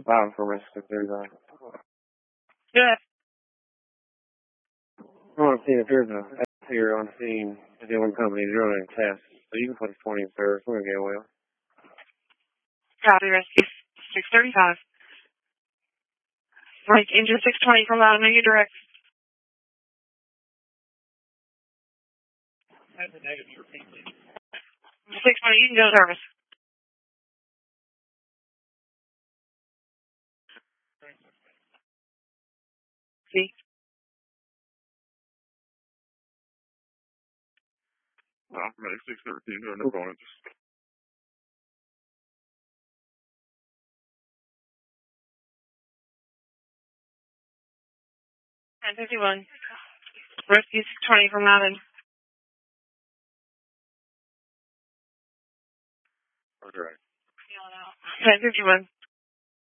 5 for Rescue 35. Good. I want to see if there's a here on scene at the one company doing a test. So you can put a 20 in service. We're going to get well. Copy, Rescue 635. Right, engine 620 from Loudon, are you direct? That's a negative, repeat, please. 620, you can go to service. See? Medic 613, no opponents. 1051. Rescue 620 from Loudon. Okay. 1051.